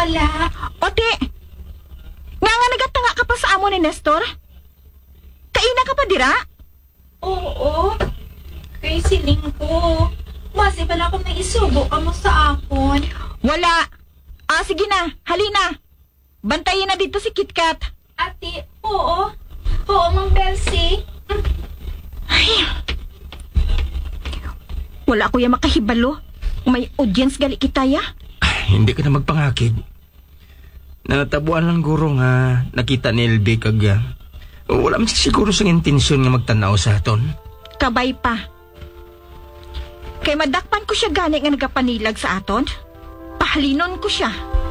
wala. Ote, nga nagatanga ka pa sa amo ni Nestor? Kaina ka pa dira? Oo. Kay siling ko. Masi pala kung may isubo ka mo sa akon. Wala. Sige na, halina. Bantayin na dito si KitKat. Ate, oo. Oo, Mang Belsi. Wala ko yung makahibalo. May audience gali kita ya. Hindi ka na magpangakid. Natabuan lang guro nga nakita ni LB kag wala man siguro sang intensyon nga magtanaw sa aton. Kabay pa. Kay madakpan ko siya gani nga nagapanilag sa aton. Pahalinon ko siya.